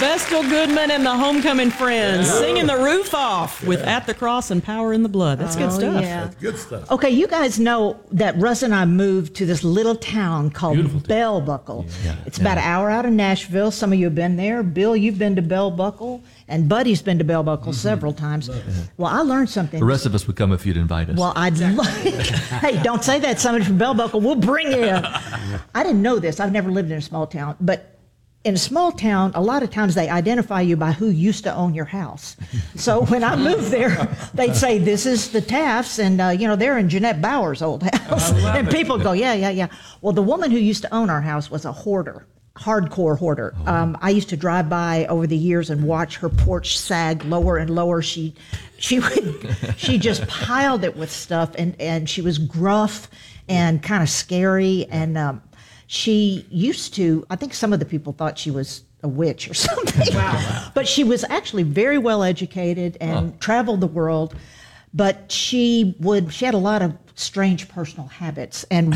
Vestal Goodman and the Homecoming Friends singing the roof off with At the Cross and Power in the Blood. That's good stuff. Yeah. That's good stuff. Okay, you guys know that Russ and I moved to this little town called Bell Buckle. It's about an hour out of Nashville. Some of you have been there. Bill, you've been to Bell Buckle, and Buddy's been to Bell Buckle several times. Well, I learned something. The rest of us would come if you'd invite us. Well, I'd like. Hey, don't say that. Somebody from Bell Buckle, we'll bring you. I didn't know this. I've never lived in a small town, but in a small town, a lot of times they identify you by who used to own your house. So when I moved there, they'd say, this is the Tafts, and they're in Jeanette Bauer's old house. And people go, yeah. Well, the woman who used to own our house was a hoarder, hardcore hoarder. I used to drive by over the years and watch her porch sag lower and lower. She just piled it with stuff, and she was gruff and kind of scary, and she used to, I think some of the people thought she was a witch or something. Wow. But she was actually very well educated and traveled the world. But she had a lot of strange personal habits. And